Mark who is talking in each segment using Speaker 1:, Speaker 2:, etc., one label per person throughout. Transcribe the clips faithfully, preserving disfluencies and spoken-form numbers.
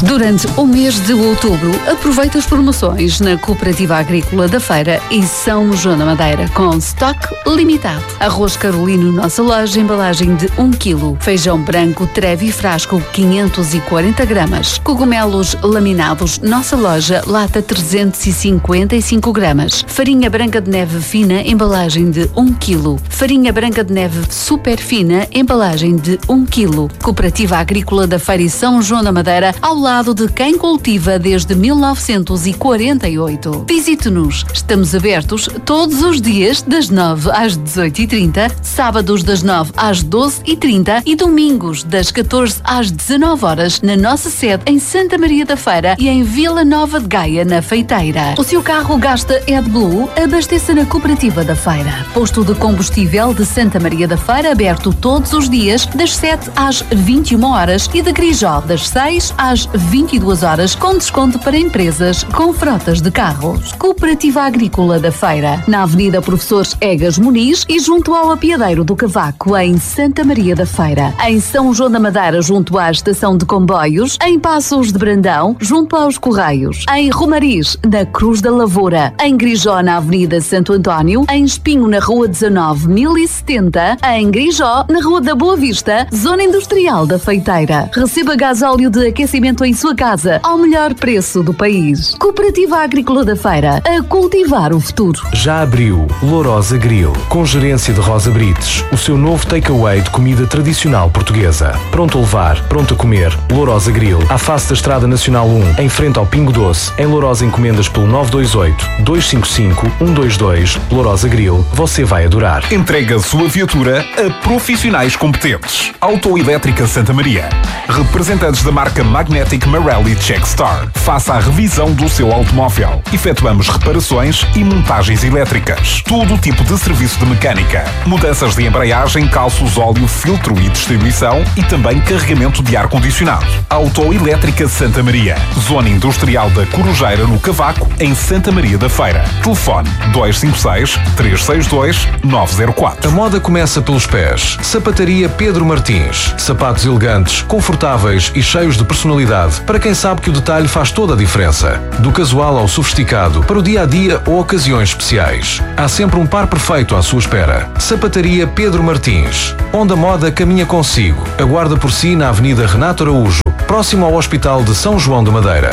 Speaker 1: Durante o mês de outubro, aproveita as promoções na Cooperativa Agrícola da Feira e São João da Madeira, com estoque limitado. Arroz Carolino Nossa Loja, embalagem de um quilo. Feijão branco Trevi Frasco, quinhentos e quarenta gramas. Cogumelos laminados Nossa Loja, lata trezentos e cinquenta e cinco gramas. Farinha branca de neve fina, embalagem de um quilo. Farinha branca de neve super fina, embalagem de um quilo. Cooperativa Agrícola da Feira e São João da Madeira, ao lado de quem cultiva desde mil novecentos e quarenta e oito. Visite-nos. Estamos abertos todos os dias das nove às dezoito e trinta, sábados das nove às doze e trinta e domingos das catorze às dezanove horas na nossa sede em Santa Maria da Feira e em Vila Nova de Gaia, na Feiteira. O seu carro gasta AdBlue? Abasteça na Cooperativa da Feira. Posto de combustível de Santa Maria da Feira, aberto todos os dias das sete às vinte e uma horas e de Grijó das seis às vinte e duas horas, com desconto para empresas com frotas de carros. Cooperativa Agrícola da Feira, na Avenida Professores Egas Muniz e junto ao Apiadeiro do Cavaco, em Santa Maria da Feira. Em São João da Madeira, junto à Estação de Comboios. Em Passos de Brandão, junto aos Correios. Em Romariz, na Cruz da Lavoura. Em Grijó, na Avenida Santo António. Em Espinho, na Rua dezanove mil e setenta. Em Grijó, na Rua da Boa Vista, Zona Industrial da Feiteira. Receba gasóleo de aquecimento em sua casa ao melhor preço do país. Cooperativa Agrícola da Feira, a cultivar o futuro.
Speaker 2: Já abriu Lourosa Grill, com gerência de Rosa Brites, o seu novo takeaway de comida tradicional portuguesa. Pronto a levar, pronto a comer. Lourosa Grill, à face da Estrada Nacional um, em frente ao Pingo Doce. Em Lourosa encomendas pelo nove dois oito, dois cinco cinco, um dois dois. Lourosa Grill, você vai adorar.
Speaker 3: Entrega a sua viatura a profissionais competentes. Autoelétrica Santa Maria. Representantes da marca Magnetic Marelli Checkstar. Faça a revisão do seu automóvel. Efetuamos reparações e montagens elétricas. Todo tipo de serviço de mecânica. Mudanças de embreagem, calços, óleo, filtro e distribuição e também carregamento de ar-condicionado. Autoelétrica Santa Maria. Zona Industrial da Corujeira, no Cavaco, em Santa Maria da Feira. Telefone dois cinco seis, três seis dois, nove zero quatro.
Speaker 2: A moda começa pelos pés. Sapataria Pedro Martins. Sapatos elegantes, confortáveis e cheios de personalidade para quem sabe que o detalhe faz toda a diferença. Do casual ao sofisticado, para o dia-a-dia ou ocasiões especiais. Há sempre um par perfeito à sua espera. Sapataria Pedro Martins. Onde a moda caminha consigo. Aguarda por si na Avenida Renato Araújo, próximo ao Hospital de São João da Madeira.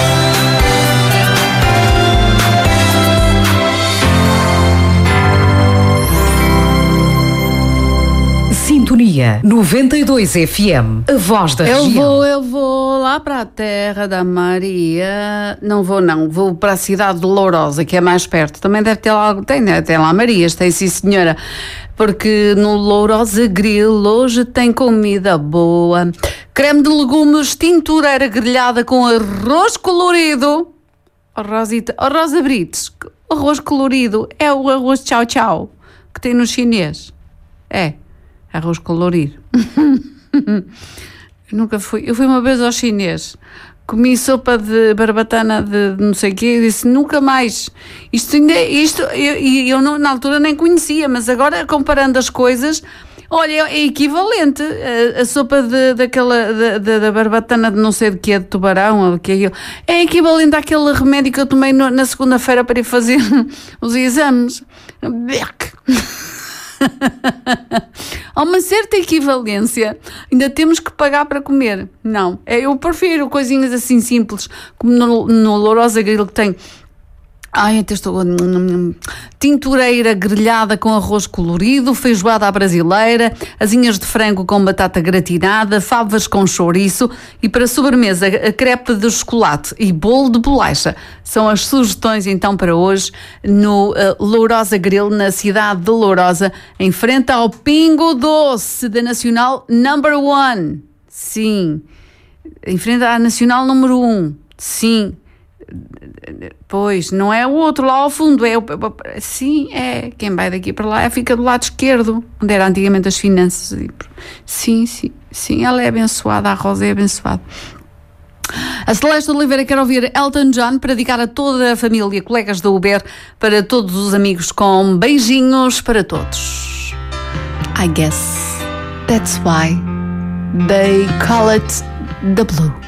Speaker 4: Sintonia noventa e dois F M, a voz da
Speaker 1: eu
Speaker 4: região.
Speaker 1: Eu vou, eu vou lá para a terra da Maria. Não vou não, vou para a cidade de Lourosa, que é mais perto. Também deve ter lá, tem, né? Tem lá Marias, tem sim senhora. Porque no Lourosa Grill hoje tem comida boa. Creme de legumes, tintureira grelhada com arroz colorido. Oh, Rosita, oh, Rosa Brites, arroz colorido é o arroz tchau tchau que tem no chinês. É. Arroz colorido. Eu nunca fui. Eu fui uma vez ao chinês. Comi sopa de barbatana de não sei o quê e disse nunca mais. Isto ainda isto eu, eu não, na altura nem conhecia, mas agora comparando as coisas, olha, é equivalente. A, a sopa de, daquela da, da, da barbatana de não sei de que é de tubarão ou de que é aquilo. É equivalente àquele remédio que eu tomei no, na segunda-feira para ir fazer os exames. Há uma certa equivalência. Ainda temos que pagar para comer. Não, eu prefiro coisinhas assim simples, como no, no Lourosa Grill, que tem ai, até estou tintureira grelhada com arroz colorido, feijoada à brasileira, asinhas de frango com batata gratinada, favas com chouriço e para sobremesa a crepe de chocolate e bolo de bolacha. São as sugestões então para hoje no uh, Lourosa Grill, na cidade de Lourosa, em frente ao Pingo Doce da Nacional Number One. Sim, em frente à Nacional Número Um. Sim. Pois, não é o outro lá ao fundo, é o... Sim, é. Quem vai daqui para lá é, fica do lado esquerdo, onde era antigamente as finanças. Sim, sim, sim, ela é abençoada, a Rosa é abençoada. A Celeste Oliveira quer ouvir Elton John para dedicar a toda a família, colegas da Uber, para todos os amigos, com beijinhos para todos. I guess that's why they call it the blue.